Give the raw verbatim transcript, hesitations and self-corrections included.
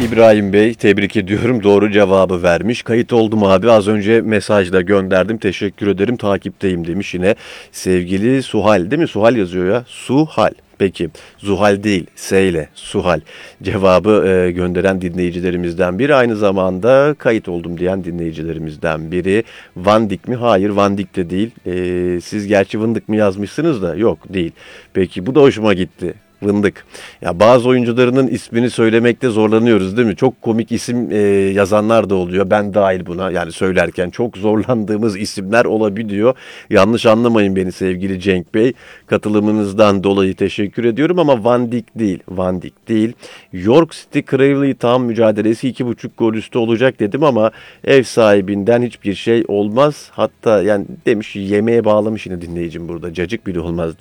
İbrahim Bey, tebrik ediyorum. Doğru cevabı vermiş. Kayıt oldum abi. Az önce mesajla gönderdim. Teşekkür ederim. Takipteyim demiş yine. Sevgili Suhal değil mi? Suhal yazıyor ya. Suhal. Peki. Zuhal değil. S ile. Suhal. Cevabı e, gönderen dinleyicilerimizden biri. Aynı zamanda kayıt oldum diyen dinleyicilerimizden biri. Vandik mi? Hayır. Vandik de değil. E, siz gerçi Vındık mı yazmışsınız da. Yok değil. Peki bu da hoşuma gitti. Vındık. Ya bazı oyuncularının ismini söylemekte zorlanıyoruz değil mi? Çok komik isim e, yazanlar da oluyor. Ben dahil buna. Yani söylerken çok zorlandığımız isimler olabiliyor. Yanlış anlamayın beni sevgili Cenk Bey. Katılımınızdan dolayı teşekkür ediyorum ama Van Dijk değil. Van Dijk değil. York City Crawley tam mücadelesi iki buçuk gol üstü olacak dedim ama ev sahibinden hiçbir şey olmaz. Hatta yani demiş yemeğe bağlamış yine dinleyicim burada. Cacık bile olmaz